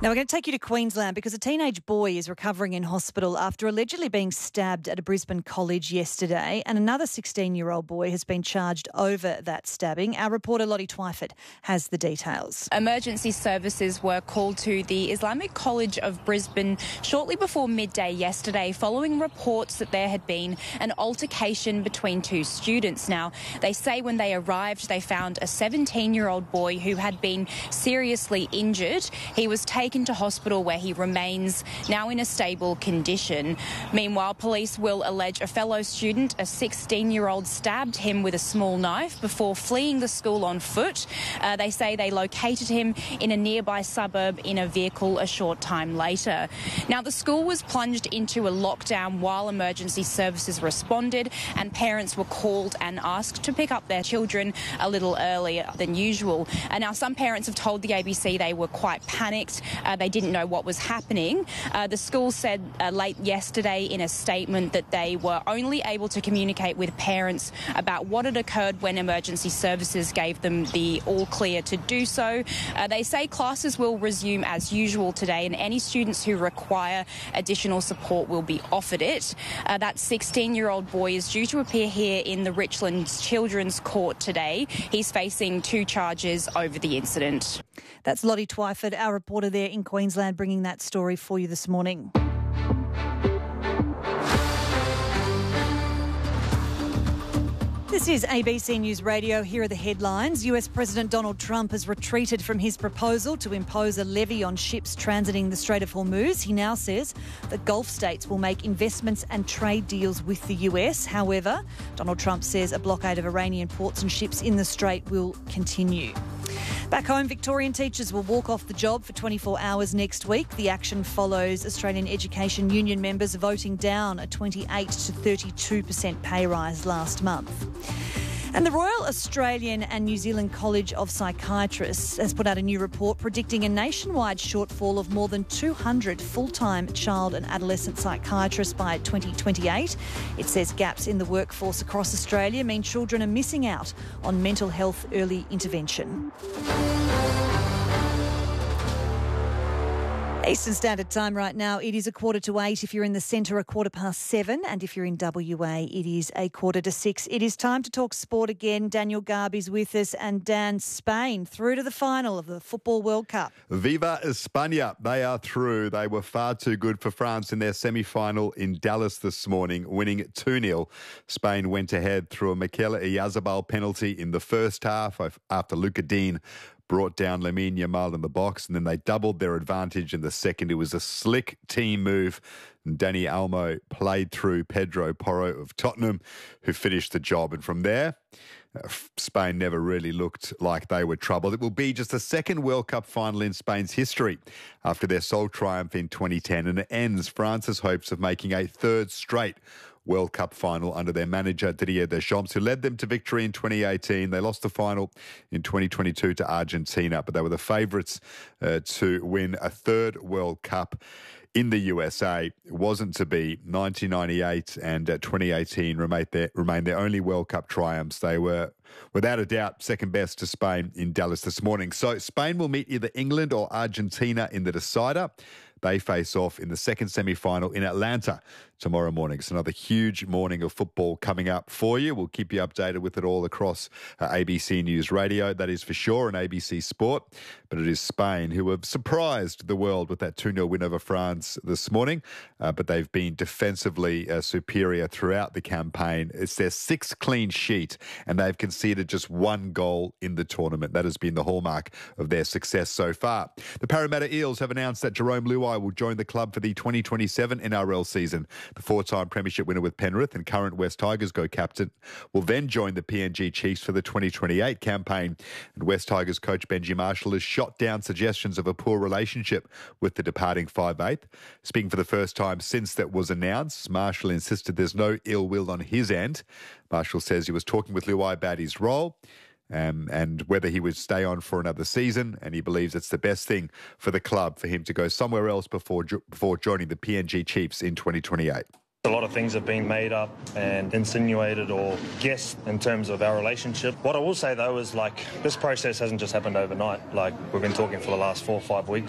Now we're going to take you to Queensland because a teenage boy is recovering in hospital after allegedly being stabbed at a Brisbane college yesterday, and another 16-year-old boy has been charged over that stabbing. Our reporter Lottie Twyford has the details. Emergency services were called to the Islamic College of Brisbane shortly before midday yesterday following reports that there had been an altercation between two students. Now, they say when they arrived they found a 17-year-old boy who had been seriously injured. He was taken to hospital where he remains now in a stable condition. Meanwhile, police will allege a fellow student, a 16-year-old, stabbed him with a small knife before fleeing the school on foot. They say they located him in a nearby suburb in a vehicle a short time later. Now, the school was plunged into a lockdown while emergency services responded, and parents were called and asked to pick up their children a little earlier than usual. Now, some parents have told the ABC they were quite panicked. They didn't know what was happening. The school said late yesterday in a statement that they were only able to communicate with parents about what had occurred when emergency services gave them the all clear to do so. They say classes will resume as usual today, and any students who require additional support will be offered it. That 16-year-old boy is due to appear here in the Richlands Children's Court today. He's facing 2 charges over the incident. That's Lottie Twyford, our reporter there in Queensland, bringing that story for you this morning. This is ABC News Radio. Here are the headlines. US President Donald Trump has retreated from his proposal to impose a levy on ships transiting the Strait of Hormuz. He now says that Gulf states will make investments and trade deals with the US. However, Donald Trump says a blockade of Iranian ports and ships in the strait will continue. Back home, Victorian teachers will walk off the job for 24 hours next week. The action follows Australian Education Union members voting down a 28 to 32% pay rise last month. And the Royal Australian and New Zealand College of Psychiatrists has put out a new report predicting a nationwide shortfall of more than 200 full-time child and adolescent psychiatrists by 2028. It says gaps in the workforce across Australia mean children are missing out on mental health early intervention. Eastern Standard Time right now, it is 7:15. If you're in the centre, 7:15. And if you're in WA, it is 5:45. It is time to talk sport again. Daniel Garby's with us. And Dan, Spain through to the final of the Football World Cup. Viva España. They are through. They were far too good for France in their semi-final in Dallas this morning, winning 2-0. Spain went ahead through a Mikel Oyarzabal penalty in the first half after Luka Dean brought down Lamine Yamal in the box, and then they doubled their advantage in the second. It was a slick team move. And Dani Olmo played through Pedro Porro of Tottenham, who finished the job. And from there, Spain never really looked like they were troubled. It will be just the second World Cup final in Spain's history after their sole triumph in 2010, and it ends France's hopes of making a third straight World Cup final under their manager Didier Deschamps, who led them to victory in 2018. They lost the final in 2022 to Argentina, but they were the favourites to win a third World Cup in the USA. It wasn't to be. 1998 and 2018 remained their only World Cup triumphs. They were, without a doubt, second best to Spain in Dallas this morning. So Spain will meet either England or Argentina in the decider. They face off in the second semi-final in Atlanta tomorrow morning. It's another huge morning of football coming up for you. We'll keep you updated with it all across ABC News Radio, that is for sure, and ABC Sport. But it is Spain who have surprised the world with that 2-0 win over France this morning. But they've been defensively superior throughout the campaign. It's their 6th clean sheet, and they've conceded just 1 goal in the tournament. That has been the hallmark of their success so far. The Parramatta Eels have announced that Jerome Luai will join the club for the 2027 NRL season. The 4-time premiership winner with Penrith and current West Tigers captain will then join the PNG Chiefs for the 2028 campaign. And West Tigers coach Benji Marshall has shot down suggestions of a poor relationship with the departing 5'8". Speaking for the first time since that was announced, Marshall insisted there's no ill will on his end. Marshall says he was talking with Luai about his role and whether he would stay on for another season, and he believes it's the best thing for the club for him to go somewhere else before joining the PNG Chiefs in 2028. A lot of things have been made up and insinuated or guessed in terms of our relationship. What I will say, though, is this process hasn't just happened overnight. We've been talking for the last 4 or 5 weeks.